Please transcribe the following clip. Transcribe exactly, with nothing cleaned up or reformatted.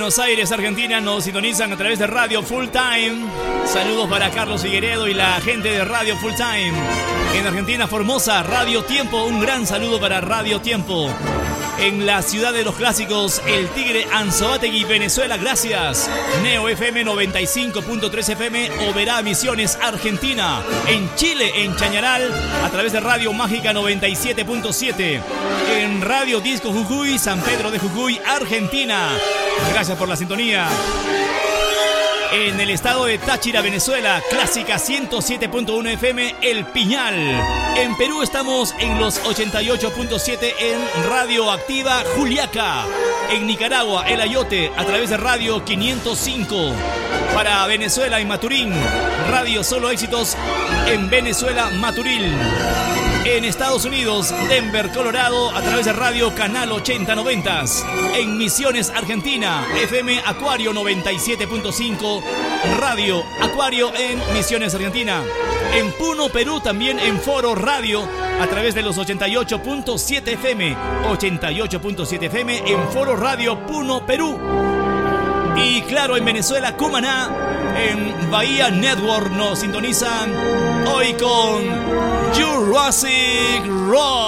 Buenos Aires, Argentina, nos sintonizan a través de Radio Full Time. Saludos para Carlos Figueredo y la gente de Radio Full Time. En Argentina, Formosa, Radio Tiempo. Un gran saludo para Radio Tiempo. En la ciudad de los clásicos, El Tigre, Anzoátegui, Venezuela, gracias. Neo F M noventa y cinco punto tres F M, Oberá, Misiones, Argentina. En Chile, en Chañaral, a través de Radio Mágica noventa y siete punto siete. En Radio Disco Jujuy, San Pedro de Jujuy, Argentina. Gracias por la sintonía. En el estado de Táchira, Venezuela, Clásica ciento siete punto uno F M, El Piñal. En Perú estamos en los ochenta y ocho punto siete en Radio Activa Juliaca. En Nicaragua, El Ayote, a través de Radio quinientos cinco. Para Venezuela, en Maturín, Radio Solo Éxitos en Venezuela, Maturil. En Estados Unidos, Denver, Colorado, a través de Radio Canal ochenta noventa. En Misiones, Argentina, F M Acuario noventa y siete punto cinco, Radio Acuario en Misiones, Argentina. En Puno, Perú, también en Foro Radio, a través de los ochenta y ocho punto siete F M, ochenta y ocho punto siete F M en Foro Radio Puno, Perú. Y claro, en Venezuela, Cumaná, en Bahía Network nos sintonizan hoy con Jurassic Rock.